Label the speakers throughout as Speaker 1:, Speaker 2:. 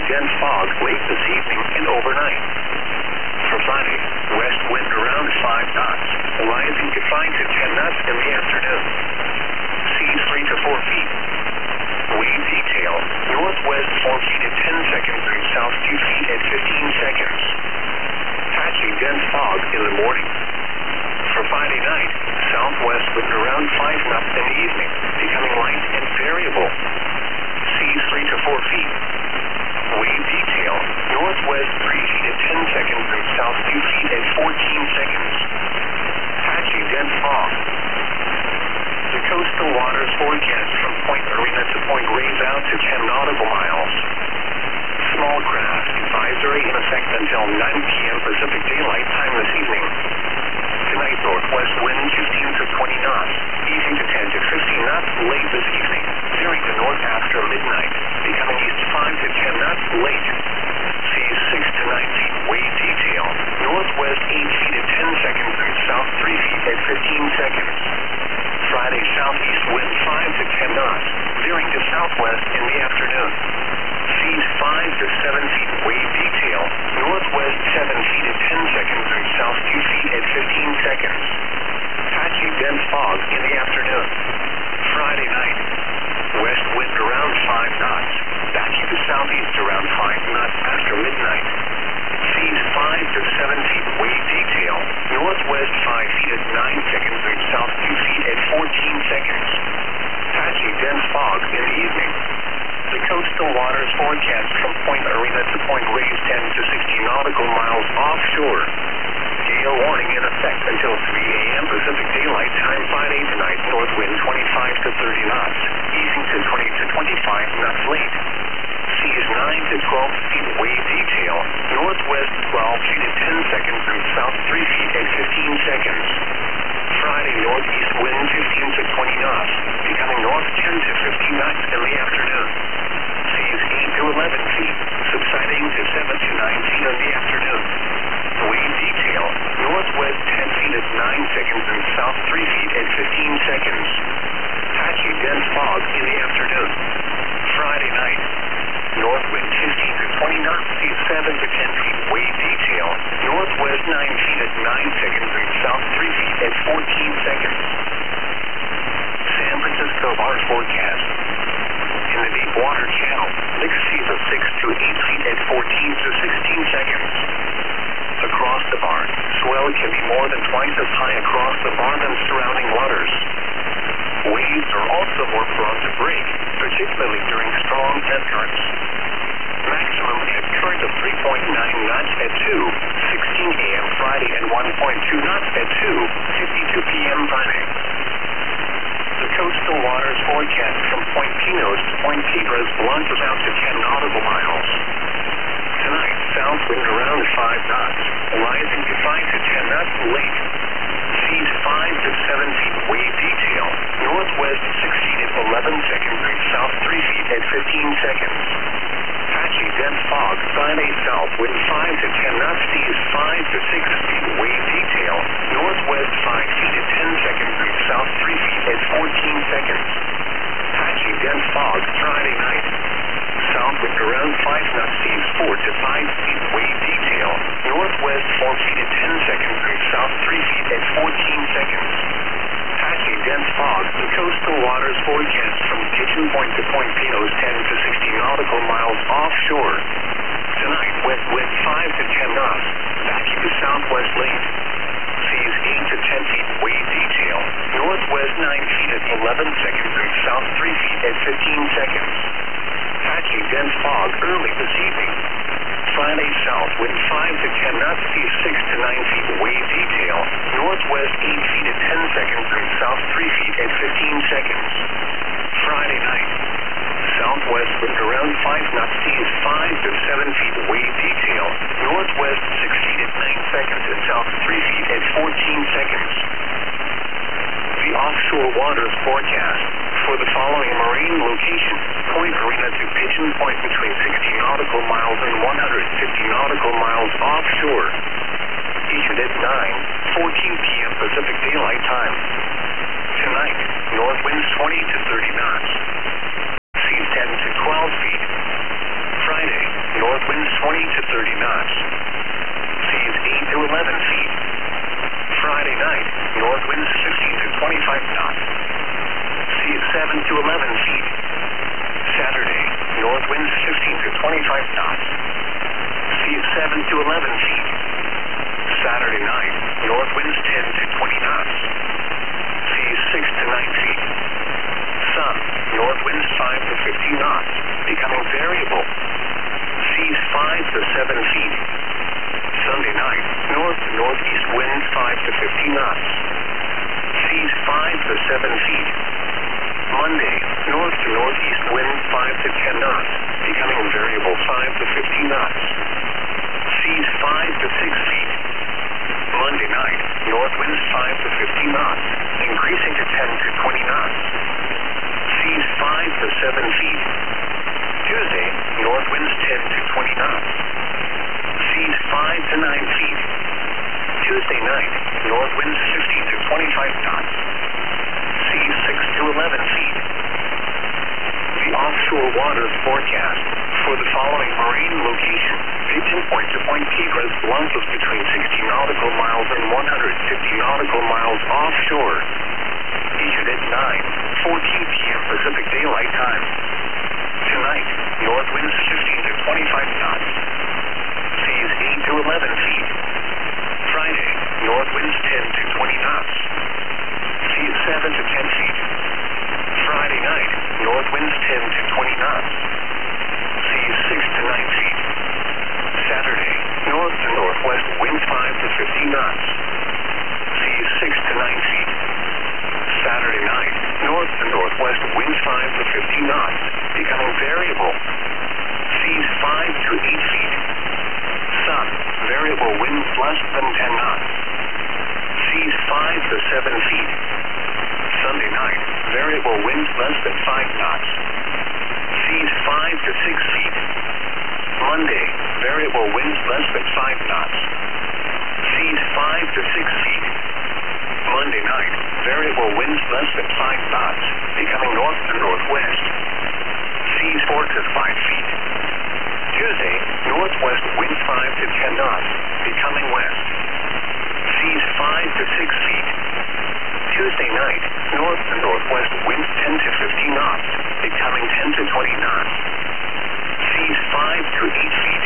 Speaker 1: dense fog late this evening and overnight. For Friday, west wind around 5 knots, rising to 5 to 10 knots in the afternoon. Seas 3 to 4 feet. Wave detail, northwest 4 feet at 10 seconds and south 2 feet at 15 seconds. Patchy dense fog in the morning. For Friday night, southwest wind around 5 knots in the evening, becoming light and variable. Seas 3 to 4 feet. Wave detail, northwest 3 feet at 10 seconds and south 2 feet at 14 seconds. Patchy dense fog. The coastal waters forecast from Point Arena to Point Reyes out to 10 nautical miles. Small craft advisory in effect until 9 p.m. Pacific Daylight Time this evening. Tonight, northwest wind 15 to 20 knots, easing to 10 to 15 knots late this evening, veering to north after midnight, becoming east 5 to 10 knots late. Seas 6 to 9 feet wave detail, northwest 8 feet at 10 seconds and south 3 feet at 15 seconds. Friday, southeast wind 5 to 10 knots, veering to southwest in the afternoon. Seas 5 to 7 feet wave detail, northwest 7 feet at 10 seconds and south 2 feet at 15 seconds. Patchy dense fog in the afternoon. Friday night, west wind around 5 knots, backing to southeast around 5 knots after midnight. Seas 5 to 7 feet wave detail, northwest 5 feet at 9 seconds and south 2 feet at 14 seconds. Patchy dense fog in the evening. The coastal waters forecast from Point Arena to Point Reyes 10 to 60 nautical miles offshore. Gale warning in effect until 3 a.m. Pacific Daylight Time Friday tonight. North wind 25 to 30 knots, easing to 20 to 25 knots late. Seas 9 to 12 feet wave detail, northwest 12 feet at 10 seconds and south 3 feet at 15 seconds. Friday, northeast wind 15 to 20 knots, becoming north 10 to 15 knots in the afternoon. Seas 8 to 11 feet, subsiding to 7 to 9 feet in the afternoon. Wave detail, northwest 10 feet at 9 seconds and south 3 feet at 15 seconds. Patchy dense fog in the afternoon. Friday night, north wind 15 to 20 knots, seas 7 to 10 feet wave detail, northwest 9 feet at 9 seconds and south 3 feet at 14 seconds. San Francisco bar forecast. In the deep water channel, mixed seas of 6 to 8 feet at 14 to 16 seconds. Across the bar, swell can be more than twice as high across the bar than surrounding waters. Waves are also more prone to break, particularly during strong ebb currents. Maximum ebb current of 3.9 knots at 2:16 a.m. Friday and 1.2 knots at 2:52 p.m. Friday. The coastal waters forecast from Point Pinos to Point Piedras launches out to 10 nautical miles. Tonight, south wind around 5 knots, rising to 5 to 10 knots late. Seas 5 to 7 feet wave detail, northwest 6 feet at 11 seconds and south 3 feet at 15 seconds. Patchy dense fog, Friday south wind 5 to 10 knots, seas 5 to 6 feet wave detail, northwest 5 feet at 10 seconds and south 3 feet at 14 seconds. Patchy dense fog, Friday night. South wind around 5 knots, seas 4 to 5 feet wave detail, northwest 4 feet at 10 seconds and south 3 feet at 14 seconds. Patchy dense fog, the coastal waters forecast from Kitchen Point to Point Pinos 10 to 60 nautical miles offshore. Tonight, west wind 5 to 10 knots, backing to southwest late. Seas 8 to 10 feet wave detail, northwest 9 feet at 11 seconds and south 3 feet at 15 seconds. Patchy dense fog early this evening. Friday south wind 5 to 10 knots, seas 6 to 9 feet wave detail, northwest 8 feet at 10 seconds and south 3 feet at 15 seconds. Friday night, southwest wind around 5 knots, seas 5 to 7 feet wave detail, northwest 6 feet at 9 seconds and south 3 feet at 14 seconds. The offshore waters forecast for the following marine location: Point Arena to Pigeon Point between 60 nautical miles and 150 nautical miles offshore. Issued at 9:14 p.m. Pacific Daylight Time. Tonight, north winds 20 to 30 knots. Seas 10 to 12 feet. Friday, north feet. Saturday, north winds 15 to 25 knots. Seas 7 to 11 feet. Saturday night, north winds 10 to 20 knots. Seas 6 to 9 feet. Sun, north winds 5 to 15 knots, becoming variable. Seas 5 to 7 feet. Sunday night, north to northeast winds 5 to 15 knots. Seas 5 to 7 feet. Monday, north to northeast winds 5 to 10 knots, becoming variable 5 to 15 knots. Seas 5 to 6 feet. Monday night, north winds 5 to 15 knots, increasing to 10 to 20 knots. Seas 5 to 7 feet. Tuesday, north winds 10 to 20 knots. Seas 5 to 9 feet. Tuesday night, north winds 15 to 25 knots. Seas 6 to 11 feet. The offshore waters forecast for the following marine location. Reaching point to Point Tigres, longest between 60 nautical miles and 150 nautical miles offshore. Issued at 9:14 p.m. Pacific Daylight Time. Tonight, north winds 15 to 25 knots. Seas 8 to 11 feet. Friday, north winds 10 to 20 knots. Seas 7 to 10 feet. Friday night, north winds 10 to 20 knots. Seas 6 to 9 feet. Saturday, north to northwest winds 5 to 15 knots. Seas 6 to 9 feet. Saturday night, north to northwest winds 5 to 15 knots, becoming variable. Seas 5 to 8 feet. Sun, variable winds less than 10 knots. Seas 5 to 7 feet. Sunday night, variable winds less than 5 knots. Seas 5 to 6 feet. Monday, variable winds less than 5 knots. Seas 5 to 6 feet. Monday night, variable winds less than 5 knots, becoming north to northwest. Seas 4 to 5 feet. Tuesday, northwest winds 5 to 10 knots, becoming west. Seas 5 to 6 feet. Tuesday night, north to northwest winds 10 to 15 knots, becoming 10 to 20 knots. Seas 5 to 8 feet.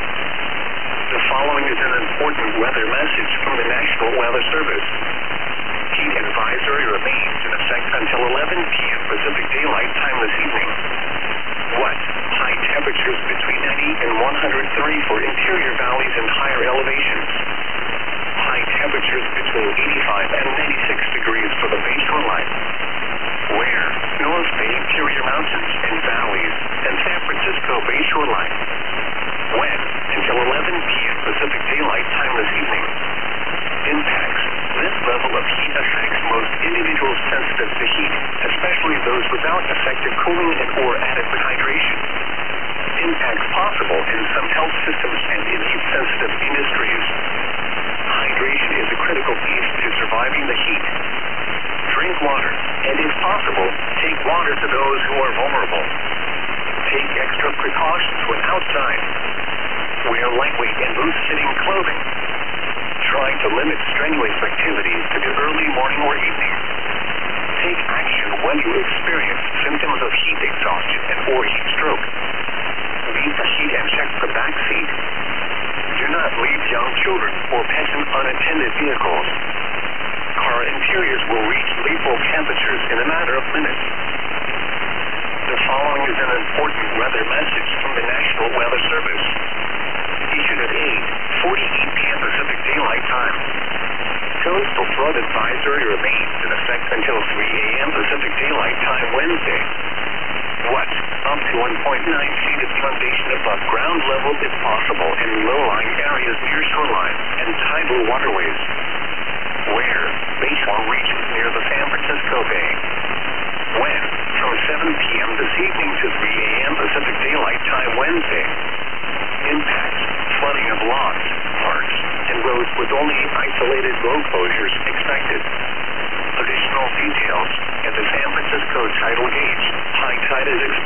Speaker 1: The following is an important weather message from the National Weather Service. Heat advisory remains in effect until 11 p.m. Pacific Daylight Time this evening. What? High temperatures between 90 and 103 for interior valleys and higher elevations. High temperatures between 85 and 96 degrees for the Bay shoreline. Where? North Bay interior mountains and valleys and San Francisco Bay shoreline. When? Until 11 p.m. Pacific Daylight Time this evening. Impacts. This level of heat affects most individuals sensitive to heat, especially those without effective cooling and or adequate hydration. Impacts possible in some health systems and in heat-sensitive industries. Hydration is a critical piece to surviving the heat. Drink water, and if possible, take water to those who are vulnerable. Take extra precautions when outside. Wear lightweight and loose-fitting clothing. Try to limit strenuous activities to the early morning or evening. Take action when you experience symptoms of heat exhaustion and or heat stroke. Beat the heat and check the back seat. Do not leave young children or pets in unattended vehicles. Car interiors will reach lethal temperatures in a matter of minutes. The following is an important weather message from the National Weather Service. Issued at 8:48 p.m. Pacific Daylight Time. Coastal flood advisory remains in effect until 3 a.m. Pacific Daylight Time Wednesday. What? Up to 1.9 feet of inundation above ground level is possible in low-lying areas near shoreline and tidal waterways. Where? Bayshore regions near the San Francisco Bay. When? From 7 p.m. this evening to 3 a.m. Pacific Daylight Time Wednesday. Impacts. Flooding of lawns, parks, and roads with only isolated road closures expected. Additional details at the San Francisco tidal gauge. High tide is expected.